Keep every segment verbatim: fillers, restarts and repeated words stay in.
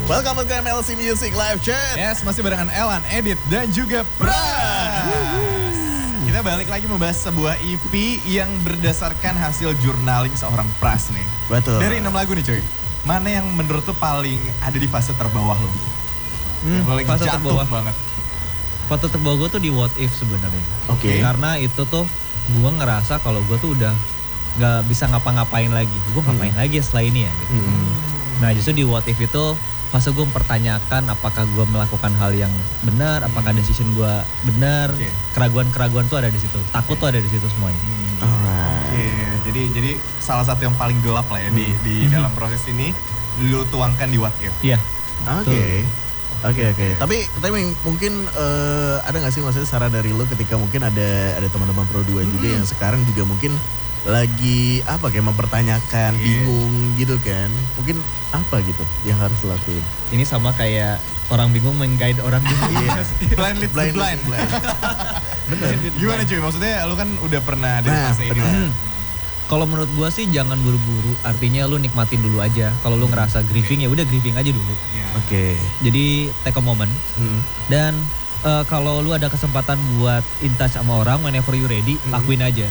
Welcome to M L C Music Live Chat. Yes, masih barengan Elan, Edit, dan juga Pras. Kita balik lagi membahas sebuah E P yang berdasarkan hasil journaling seorang Pras nih. Betul. Dari enam lagu nih cuy, mana yang menurut tuh paling ada di fase terbawah lo? Hmm, yang lo lagi fase jatuh terbawah. banget. Foto terbawa gue tuh di What If sebenarnya. Oke. Okay. Karena itu tuh gue ngerasa kalau gue tuh udah nggak bisa ngapa-ngapain lagi. Gue ngapain hmm. lagi ya setelah ini ya. Gitu. Hmm. Nah justru di What If itu fase gue mempertanyakan apakah gue melakukan hal yang benar, hmm. apakah decision gue benar. Okay. Keraguan-keraguan tuh ada di situ. Takut okay. tuh ada di situ semuanya. Hmm. Alright. Oke, okay. jadi jadi salah satu yang paling gelap lah ya hmm. di di hmm. dalam proses ini lu tuangkan di What If. Iya. Oke. Okay. Oke okay, oke. Okay. Tapi tapi mungkin uh, ada nggak sih maksudnya saran dari lo ketika mungkin ada ada teman-teman Pro dua hmm. juga yang sekarang juga mungkin lagi apa kayak mempertanyakan, yeah. bingung gitu kan. Mungkin apa gitu yang harus lakuin. Ini sama kayak orang bingung meng-guide orang bingung. Iya. Blind leads blind. blind. blind. Bener. Gimana cuy? Maksudnya lu kan udah pernah ada nah, fase ini. Kalau menurut gua sih jangan buru-buru. Artinya lu nikmatin dulu aja. Kalau lu ngerasa grieving okay. ya udah grieving aja dulu. Yeah. Oke. Okay. Jadi take a moment. Hmm. Dan uh, kalau lu ada kesempatan buat in touch sama orang, whenever you ready, hmm. lakuin aja.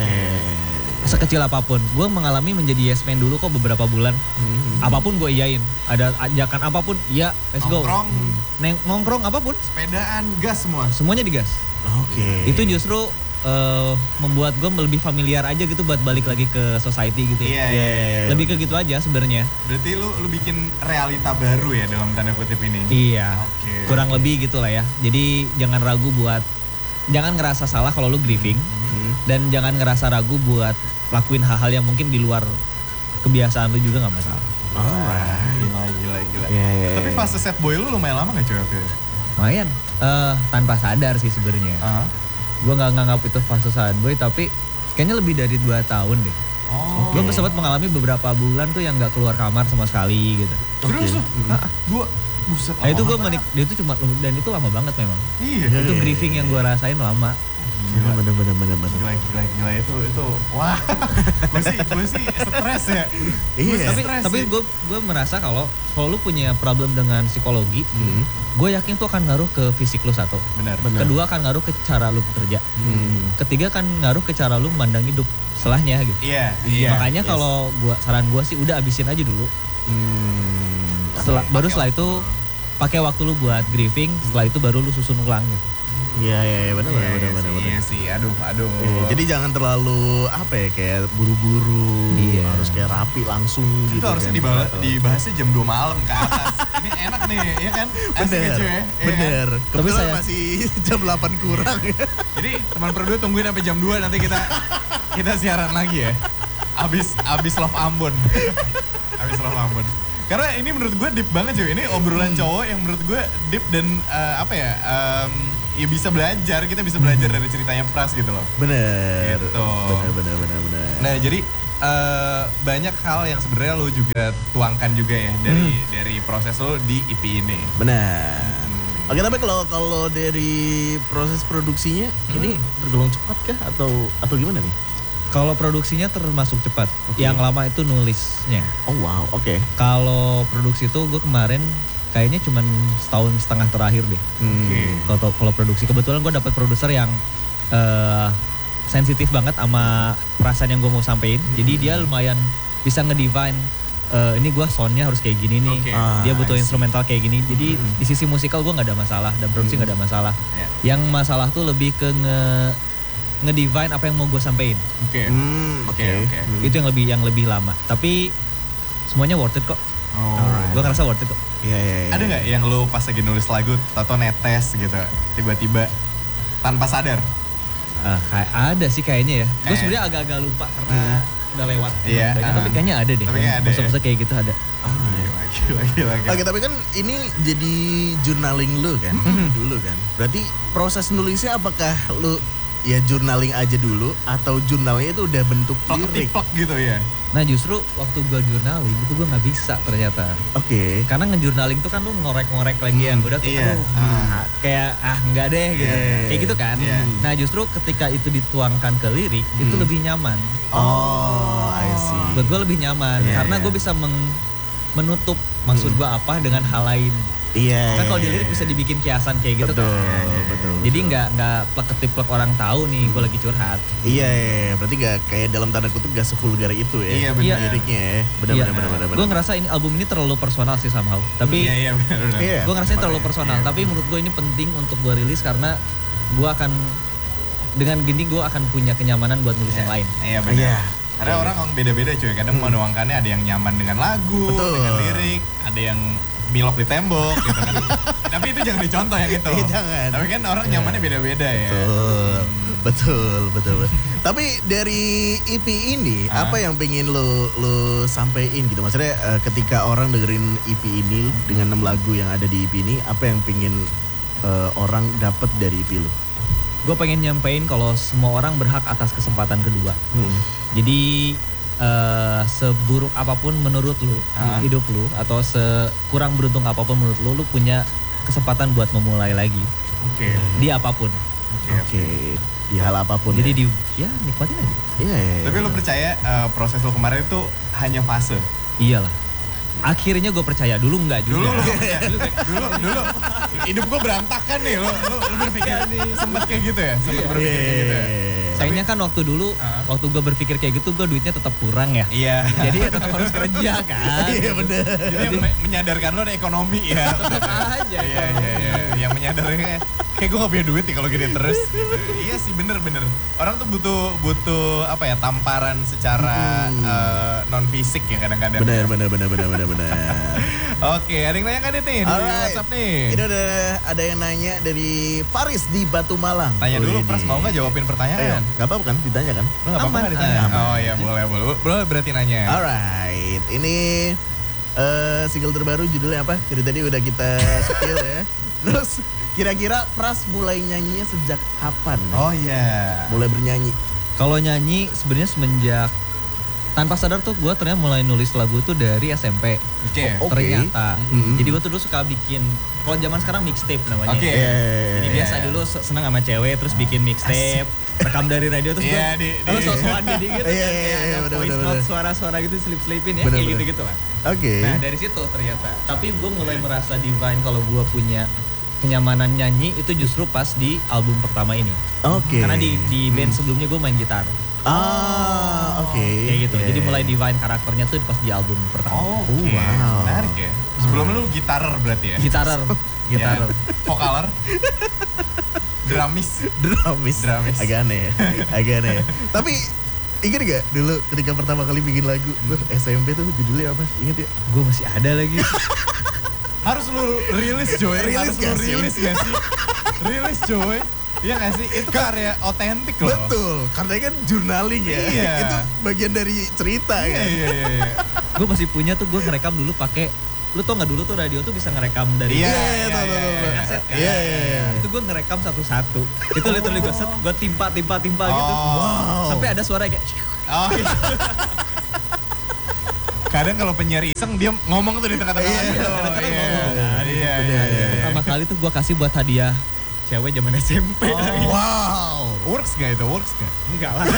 Eh. Sekecil apapun. Gue mengalami menjadi yes man dulu kok beberapa bulan. Hmm. Apapun gue iyain. Ada ajakan apapun, iya let's go. Nongkrong. Neng, nongkrong apapun. Sepedaan, gas semua. Semuanya digas. Oke. Okay. Itu justru uh, membuat gue lebih familiar aja gitu buat balik lagi ke society gitu. Iya, iya, iya. Lebih ke gitu aja sebenarnya. Berarti lu lu bikin realita baru ya dalam tanda kutip ini. Iya. Oke. Okay. Kurang okay. lebih gitulah ya. Jadi jangan ragu buat jangan ngerasa salah kalau lu grieving hmm. dan jangan ngerasa ragu buat lakuin hal-hal yang mungkin di luar kebiasaan lu juga nggak masalah. Alright. Gila, gila, gila. Yeah, yeah, Tapi yeah. fase set boy lu lumayan lama nggak cuy? Lumayan. Uh, tanpa sadar sih sebenarnya. Uh-huh. Gue nggak nganggap itu fase sad boy, tapi kayaknya lebih dari dua tahun deh. Oh. Gue sempat mengalami beberapa bulan tuh yang nggak keluar kamar sama sekali gitu. Terus tuh? Mm-hmm. Dua. Buset. Nah itu gue menik, dia itu cuma dan itu lama banget memang. Iya. Itu iya, grieving iya, yang gue rasain lama. Gila, bener bener bener bener. Gila, gila, gila itu itu. Wah, gue sih gue sih stres ya. Iya. Tapi tapi gue gue merasa kalau kalau lu punya problem dengan psikologi, hmm. gue yakin tuh akan ngaruh ke fisik lu satu. Benar. Benar. Kedua akan ngaruh ke cara lu bekerja. Hmm. Ketiga akan ngaruh ke cara lu memandang hidup setelahnya gitu. Iya. Iya. Makanya yes. kalau gua saran gue sih udah abisin aja dulu. Hmm. Setelah okay. baru pake setelah waktu. itu pakai waktu lu buat grieving. Setelah itu baru lu susun ulang gitu. Iya iya iya benar benar iya, benar benar. Iya sih, aduh aduh. Iya, jadi jangan terlalu apa ya kayak buru-buru, iya. harus kayak rapi langsung itu gitu. Itu harusnya kan. dibahas, dibahasnya jam dua malam ke atas. Ini enak nih, ya kan? Asik bener, ya cuy ya? bener. Ya kan? Kebetulan saya... masih jam delapan kurang. Jadi teman berdua tungguin sampai jam dua nanti kita kita siaran lagi ya. Abis abis Love Ambon. Abis Love Ambon. Karena ini menurut gue deep banget cuy. Ini obrolan hmm. cowok yang menurut gue deep dan uh, apa ya? Um, ya bisa belajar, kita bisa belajar dari ceritanya Pras gitu loh. Bener. Gitu. Bener bener bener bener. Nah jadi uh, banyak hal yang sebenarnya lo juga tuangkan juga ya dari hmm. dari proses lo di E P ini. Benar. Hmm. Oke, tapi kalau kalau dari proses produksinya hmm. ini tergolong cepat kah atau atau gimana nih? Kalau produksinya termasuk cepat. Okay. Yang lama itu nulisnya. Oh wow, oke. Okay. Kalau produksi itu gue kemarin kayaknya cuman setahun setengah terakhir deh. Hmm. Okay. Kalau kalau produksi kebetulan gue dapat produser yang uh, sensitif banget sama perasaan yang gue mau sampein. Hmm. Jadi dia lumayan bisa ngedivine uh, ini gue soundnya harus kayak gini nih. Okay. Ah, dia butuh instrumental kayak gini. Jadi hmm. di sisi musikal gue nggak ada masalah dan produksi nggak hmm. ada masalah. Yeah. Yang masalah tuh lebih ke nge ngedivine apa yang mau gue sampein. Oke. Okay. Hmm, oke. Okay. Okay. Hmm. Itu yang lebih yang lebih lama. Tapi semuanya worth it kok. Oh. Gue ngerasa worth it kok. Iya, iya, iya. Ada nggak yang lo pas lagi nulis lagu atau netes gitu tiba-tiba tanpa sadar? Uh, kayak ada sih kayaknya ya. Gue Kayak- sebenarnya agak-agak lupa karena Hmm. udah lewat. Iya, Banyak, uh. tapi kayaknya ada deh. Tapi kayaknya ada Masa-masa kayak gitu ada. Gila, gila, gila, gila. Oke, tapi kan ini jadi journaling lu kan, dulu kan. Berarti proses nulisnya apakah lu ya journaling aja dulu atau jurnalnya itu udah bentuk lirik? Plok gitu ya? Nah justru waktu gue journaling itu gue nggak bisa ternyata. Oke. Karena ngejurnaling tuh kan lu ngorek-ngorek lagi yang udah tuh iya. aduh, Ah. kayak ah enggak deh gitu. Yeah. Kayak gitu kan. Yeah. Nah justru ketika itu dituangkan ke lirik Hmm. itu lebih nyaman. Oh, I see. Buat gue lebih nyaman Yeah, karena yeah. gue bisa meng menutup maksud Hmm. gue apa dengan hal lain. Iya. Kan kalau di lirik bisa dibikin kiasan kayak gitu betul, kan. betul. Jadi betul. nggak nggak plek-ketiplek orang tahu nih gue lagi curhat. Iya, iya, iya. Berarti gak kayak dalam tanda kutip gak sevulgar itu ya. Iya, benar. Liriknya ya. Benar, Iya. benar, benar, benar, benar. Gue ngerasa ini album ini terlalu personal sih somehow. Tapi Iya iya benar benar. Iya. gue ngerasa ini terlalu Makanya, personal. iya. Tapi menurut gue ini penting untuk gue rilis karena gue akan dengan gini gue akan punya kenyamanan buat nulis yang lain. Iya benar. Iya. Karena Iya. orang orang beda-beda cuy. Kadang menuangkannya ada yang nyaman dengan lagu, Betul. dengan lirik, ada yang milok di tembok gitu kan. Tapi itu jangan dicontoh yang itu. Iya, jangan. Tapi kan orang nyamannya beda-beda ya. Betul, betul, betul, betul. Tapi dari E P ini, Hah? apa yang pengen lo lo sampein gitu? Maksudnya eh, ketika orang dengerin E P ini dengan enam lagu yang ada di E P ini, apa yang pengen eh, orang dapat dari E P lo? Gue pengen nyampein kalau semua orang berhak atas kesempatan kedua. Hmm. Jadi eh, seburuk apapun menurut lu Ah. hidup lu atau sekurang beruntung apapun menurut lu, lu punya kesempatan buat memulai lagi Oke. di apapun. Oke. Oke, di hal apapun. Jadi ya. di ya nikmatin aja. Iya, iya, iya. Tapi lu percaya eh, proses lu kemarin itu hanya fase? Iyalah. Akhirnya gue percaya, dulu enggak juga. Dulu lu dulu dulu dulu hidup gua berantakan nih. Lu lu, lu berpikir sempet kayak gitu ya? Sempet Iya, berpikir kayak gitu ya? Sayangnya kan waktu dulu, Ah. waktu gue berpikir kayak gitu, gue duitnya tetap kurang ya. Iya. Jadi ya tetap harus kerja kan. Iya, bener. Jadi yang me- menyadarkan lo ada ekonomi ya. Tetap aja. Iya iya iya. Yang menyadarkan kayak gue gak punya duit nih kalau gini terus. Gitu. Iya sih bener bener. Orang tuh butuh butuh apa ya tamparan secara Hmm. non fisik ya kadang-kadang. Benar, benar, benar, benar, benar, benar. Oke, ada yang nanya kan nih di Alright. WhatsApp nih? Ini ada ada yang nanya dari Faris di Batu Malang. Tanya dulu, Widih. Pras mau nggak jawabin Ayo, pertanyaan? nggak apa-apa kan? Ditanya kan? Lo nggak apa-apa Aman, nggak ditanya? aman. Oh iya boleh boleh. Boleh berarti nanya. Alright, ini eh, single terbaru judulnya apa? Dari tadi udah kita spill ya. Terus kira-kira Pras mulai nyanyinya sejak kapan? Oh iya. Mulai bernyanyi. Kalau nyanyi sebenarnya semenjak tanpa sadar tuh gue ternyata mulai nulis lagu tuh dari S M P. Oke. Oh, Oke. Ternyata. Mhm. Jadi gue tuh dulu suka bikin, kalau zaman sekarang mixtape namanya. Oke. Jadi Iya. biasa dulu se- seneng sama cewek terus bikin mixtape, rekam dari radio terus Iya, gue di- terus di- sosokan jadi gitu kan, Iya, iya, kayak iya, ada bener, voice bener, note bener. suara-suara gitu slip-slipin ya, Bener, kayak bener. gitu-gitu lah. Oke. Nah dari situ ternyata. Tapi gue mulai merasa divine kalau gue punya kenyamanan nyanyi itu justru pas di album pertama ini. Oke. Karena di di band sebelumnya gue main gitar. Ah, oke. Kayak gitu. Iya, Jadi iya, mulai iya. divine karakternya tuh pas di album pertama. Oh, oke. wow. Menarik ya. Sebelumnya lu gitarer berarti ya? Gitarer, gitarer. Ya. Vokaler? Dramis? Dramis. Dramis. Agak aneh ya. Agak aneh ya. Tapi ingat gak dulu ketika pertama kali bikin lagu tuh S M P tuh judulnya apa? Ingat ya? Gue masih ada lagi. Harus lu rilis coy. Rilis Harus lu gak sih? rilis gak sih? Rilis coy. Iya gak sih? Itu karya otentik loh. Betul, karena kan journaling ya. Iya. Itu bagian dari cerita Iya kan. iya iya. iya. Gue masih punya tuh, gue ngerekam dulu pakai, lu tau nggak dulu tuh radio tuh bisa ngerekam dari Iya, Iya, iya, tahu, iya, tahu, iya, tahu. kaset kan? Iya, iya, iya. Itu gue ngerekam satu-satu. Itu literally gue set, gue timpa timpa timpa gitu. Oh. Wow. Sampai ada suara kayak Oh iya. Kadang kalau penyiar iseng dia ngomong tuh di tengah-tengah Iya, gitu. kadang-kadang Iya, ngomong kan. Iya Bener. iya iya. pertama kali tuh gue kasih buat hadiah cewek zaman S M P. Oh. lagi. Wow. Works gak itu? Works gak? Enggak lah.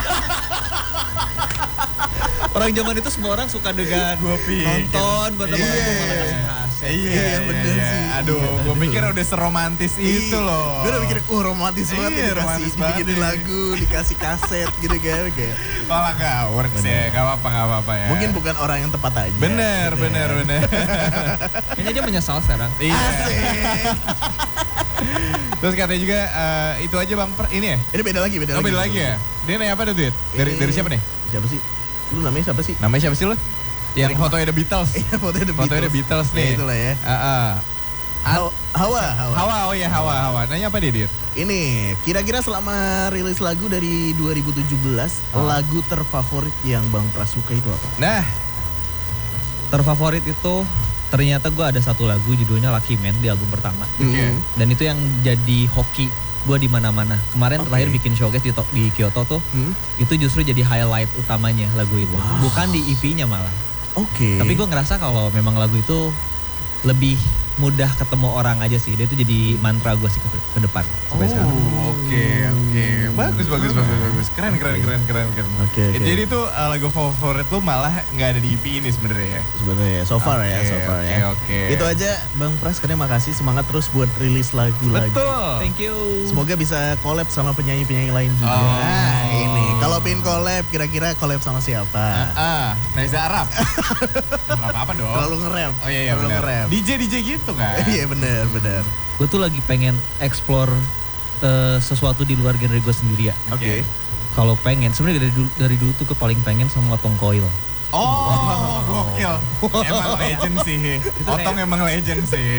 Orang zaman itu semua orang suka dengan Gua pikir. nonton buat Iya. teman-teman malah kasih kaset. Iya, bener sih. Aduh, Iya, gue aduh. pikir udah seromantis itu loh. Gue udah mikir, oh romantis banget Iya, ya dikasih, romantis dibikinin banget. lagu, dikasih kaset gitu kan. Kayak. Malah gak works Bener. ya, gak apa-apa, gak apa-apa ya. Mungkin bukan orang yang tepat aja. Bener, gitu bener, ya. bener. Kayaknya dia menyesal sekarang. Iya. Asik. Terus katanya juga eh, itu aja bang, per, ini ya? Ini beda lagi, beda Oh, lagi. beda lagi ya? Dia nanya apa tuh, Duit? Dari, Ini- dari siapa nih? Siapa sih? Lu namanya siapa sih? Namanya siapa sih lo? Yang Dari- fotonya The Beatles. Iya, fotonya The Beatles. Fotonya The Beatles nih. Ya, itulah ya. Ah, ah. Hawa, Hawa. Hawa. Hawa, oh iya Hawa, Hawa. Nanya apa dia, Dit? Ini, kira-kira selama rilis lagu dari dua ribu tujuh belas, Oh. lagu terfavorit yang Bang Pras suka itu apa? Nah, Terfavorit itu ternyata gue ada satu lagu judulnya Lucky Man di album pertama. Oke. Hmm. Dan itu yang jadi hoki gue di mana-mana. Kemarin Oke. terakhir bikin showcase di, To- di Kyoto tuh, Hmm? itu justru jadi highlight utamanya lagu itu. Wow. Bukan di E P-nya malah. Oke. Tapi gue ngerasa kalau memang lagu itu lebih mudah ketemu orang aja sih. Dia itu jadi mantra gue sih ke, ke depan sampai sekarang. oh, oke Oke, oke. Bagus, bagus, bagus, bagus. Keren, keren, keren, keren, keren. Oke, oke. Jadi tuh uh, lagu favorit lu malah nggak ada di E P ini sebenarnya ya? Sebenarnya ya, so far ya, Oke, so far oke, ya. oke. Itu aja Bang Pras, karena makasih semangat terus buat rilis lagu lagi. Betul. Thank you. Semoga bisa collab sama penyanyi-penyanyi lain juga. Oh. Nah, ini. Kalau pin collab, kira-kira collab sama siapa? Ah, Reza Arab. Enggak apa-apa dong. Terlalu nge-rap. Oh iya iya Terlalu benar. nge-rap. D J D J gitu kan? Iya bener, bener. Gue tuh lagi pengen explore eh, sesuatu di luar genre gue sendiri ya. Oke. Kalau pengen, sebenarnya dari dulu, dari dulu tuh ke paling pengen sama Otong Koil. Oh, gokil. Emang legend sih. Otong emang legend sih.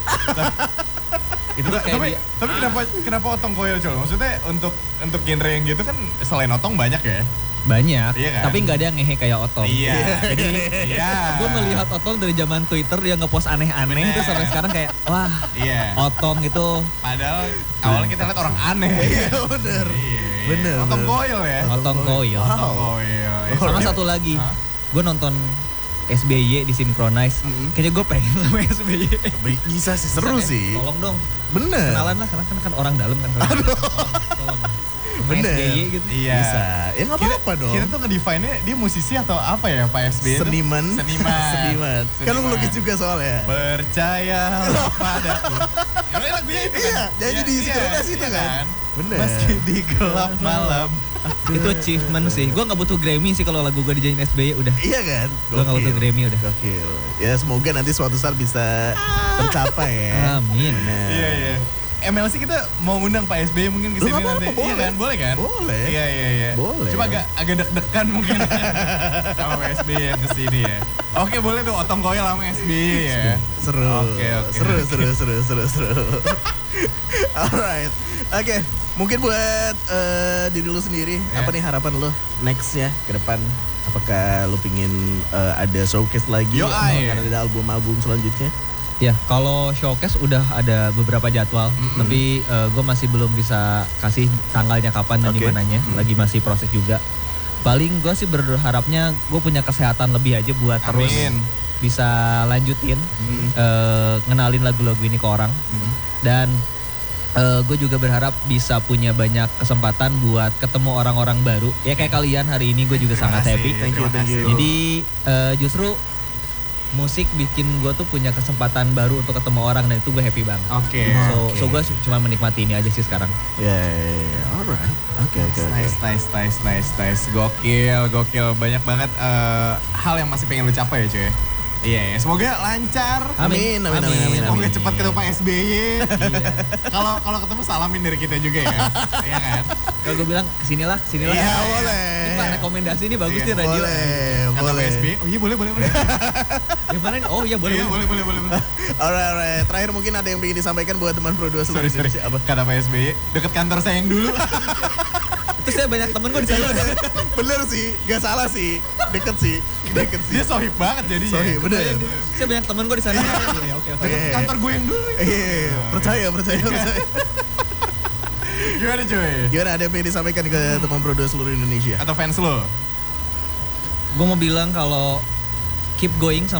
Itu tuh kayak tapi dia- tapi kenapa kenapa Otong Koil Col? Maksudnya untuk untuk genre yang gitu kan selain Otong banyak ya? banyak, Iya kan? tapi nggak ada yang ngehe kayak Otong. Iya. Jadi Iya. gue melihat Otong dari zaman Twitter dia ngepost aneh-aneh Bener. terus sampai sekarang kayak wah Iya. Otong itu Padahal awalnya kita lihat orang aneh. Iya bener. Iya. Bener, Otong bener. Koil ya. Otong Koil. Wow. Otong Koil. Eh, Sama soalnya- satu lagi, Hah? gue nonton S B Y di Synchronize. Mm-mm. Kayaknya gue pengen sama S B Y. Bisa sih, seru Bisa, eh, sih. Tolong dong, Bener. kenalan lah karena kan, kan orang dalam kan. Tolong, tolong. Sama Bener. S B Y gitu. Iya. Bisa. Ya nggak Kita- apa-apa dong. Kita tuh ngedefine-nya dia musisi atau apa ya Pak S B Y itu? Seniman. Seniman. Seniman. Kan lu Seniman. melukis juga soalnya. Percaya padaku. Ya lagunya itu kan. Iya, jadi di Synchronize itu kan. Bener. Meski di gelap malam. Itu achievement sih. Gue nggak butuh Grammy sih kalau lagu gue dijadiin S B Y udah. Iya kan? Gue nggak butuh Gokil. Grammy udah. Gokil. Ya semoga nanti suatu saat bisa tercapai ya. Amin. Bener. Iya iya. M L C kita mau ngundang Pak S B Y mungkin Lu kesini nggak nanti. apa-apa, Iya boleh. kan, boleh kan? Boleh. Iya iya iya. Boleh. Cuma agak agak deg-degan mungkin kalau Pak S B Y yang kesini ya. Oke boleh tuh Otong Koil sama S B Y ya. Seru. Oke, oke, Seru, oke. seru, seru, seru, seru. Alright. Oke, mungkin buat eh, diri lu sendiri, Ya. apa nih harapan lu nextnya ke depan? Apakah lu pingin eh, ada showcase lagi? Yo, atau ay. akan ada album-album selanjutnya? Ya, kalau showcase udah ada beberapa jadwal, Mm-mm. tapi gue masih belum bisa kasih tanggalnya kapan dan Oke. dimananya. Mm. Lagi masih proses juga. Paling gue sih berharapnya gue punya kesehatan lebih aja buat terus Amin. bisa lanjutin Mm. eh, ngenalin lagu-lagu ini ke orang. Mm. Dan gue juga berharap bisa punya banyak kesempatan buat ketemu orang-orang baru. Ya kayak kalian hari ini gue juga Terima sangat kasih, happy. Thank you, terima thank you. kasih. Jadi eh, justru musik bikin gue tuh punya kesempatan baru untuk ketemu orang dan itu gue happy banget. Oke. So, Oke. so gue cuma menikmati ini aja sih sekarang. Ya, ya, ya. Alright. Oke, oke, oke. Nice, nice, nice, nice, nice. Gokil, gokil. Banyak banget eh, hal yang masih pengen lu capai ya cuy. Iya, ya. Semoga lancar. Amin, amin, amin, amin, Semoga amin. cepat ketemu Pak S B Y. Iya. Kalau kalau ketemu salamin dari kita juga ya. Iya kan? Kalau gue bilang kesinilah, kesinilah. Iya, boleh. Ini Pak, rekomendasi ini bagus Iya, nih radio. Boleh, Kata boleh. Pak S B Y. Oh iya boleh, boleh, boleh. Yang mana nih? Oh iya boleh. Iya, boleh. boleh, boleh, boleh, boleh. Alright, alright. Terakhir mungkin ada yang ingin disampaikan buat teman produser Sorry, sorry. Indonesia. Apa? Kata Pak S B Y, deket kantor saya yang dulu. Terus saya banyak temen gue di sana. Bener sih, gak salah sih. Deket sih, deket sih. Dia sohib banget jadinya. Sohib, bener. Saya banyak temen gue di sana. Iya, oke oke. Deket Iya. kantor gue yang dulu. Iya, percaya, percaya, percaya. Gimana cuy? Gimana ada yang ingin disampaikan ke teman produser seluruh Indonesia? Atau fans lo? Gue mau bilang kalau keep going